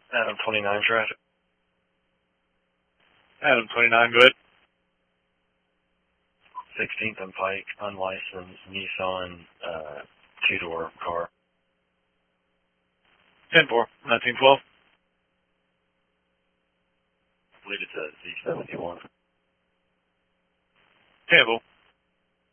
Adam 29 traffic. Adam 29, go ahead. 16th and Pike, unlicensed Nissan two-door car. 10-4, 1912. I believe it's a Z71. 10-4.